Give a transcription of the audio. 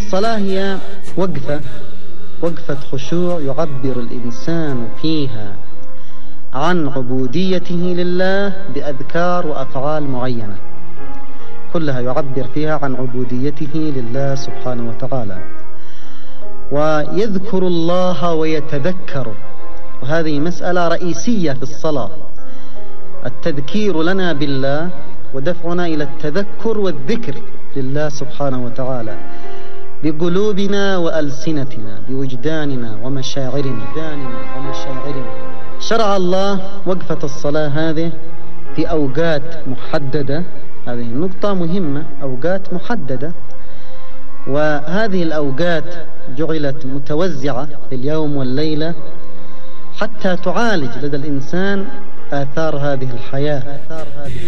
الصلاة هي وقفة خشوع يعبر الإنسان فيها عن عبوديته لله بأذكار وأفعال معينة، كلها يعبر فيها عن عبوديته لله سبحانه وتعالى، ويذكر الله ويتذكره. وهذه مسألة رئيسية في الصلاة، التذكير لنا بالله ودفعنا إلى التذكر والذكر لله سبحانه وتعالى بقلوبنا وألسنتنا بوجداننا ومشاعرنا. شرع الله وقفة الصلاة هذه في أوقات محددة، هذه النقطة مهمة، أوقات محددة، وهذه الأوقات جعلت متوزعة في اليوم والليلة حتى تعالج لدى الإنسان آثار هذه الحياة.